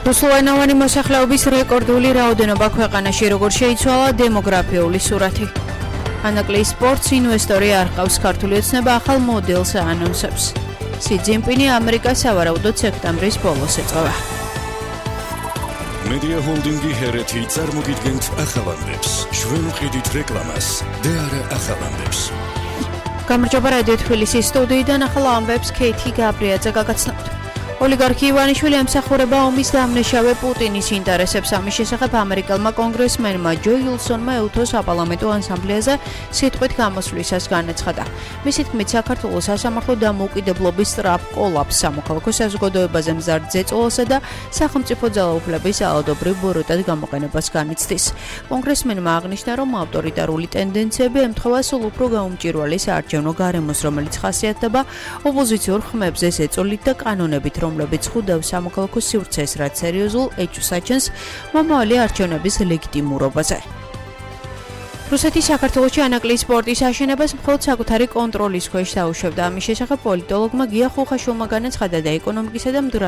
რუსულენოვანი მოსახლეობის რეკორდული რაოდენობა ქვეყანაში როგორ შეიცვალა დემოგრაფიული სურათი. ანაკლიის სპორტს ინვესტორი არ ჰყავს ქართული ოცნება ახალ მოდელს აანონსებს. სი ძინპინი ამერიკას სავარაუდოდ სექტემბრის ბოლოს ეწევა. მედია ჰოლდინგი ჰერეთი წარმოგიდგენთ ახალამდებს. ჩვენ ვყიდით რეკლამას და არა ახალამდებს. გამარჯობა რადიო თბილისის სტუდიიდან ახალ ამბებს ქეითი გაბრიაძე გაგაცნობთ. ოლიგარქი ივანიშვილი ემსახურება ომის დამნაშავე პუტინის ინტერესებს. ამის შესახებ ამერიკელმა კონგრესმენმა ჯო ილსონმა ეუთოს საპარლამენტო ასამბლეაზე სიტყვით გამოსვლისას განაცხადა. მისი თქმით, საქართველოს სასამართლო დამოუკიდებლობის სწრაფ კოლაფს, სამოქალაქო საზოგადოებაზე მზარდ ზეწოლასა და სახელმწიფო ძალაუფლების ალადობრივ ბოროტად გამოყენებას განიცდის. კონგრესმენმა აღნიშნა, რომ ავტორიტარული ტენდენციები ემთხვევა სულ უფრო გაუმჭვირვალე საარჩევნო გარემოს, რომელიც ხასიათდება ოპოზიციურ ხმებზე ზეწოლით და კანონებით, რომლებიც ხვდავს სამოქალაქო სივრცეს, რაც სერიოზულ ეჭვს აჩენს მომავალი არჩევნების ლეგიტიმურობაზე. რუსეთი საქართველოში ანაკლიის სპორტის აშენებას მხოლოდ საკუთარი კონტროლის ქვეშ დაუშვებდა. ამის შესახებ პოლიტოლოგმა გია ხუხაშვილმა განაცხადა და ეკონომიკისა და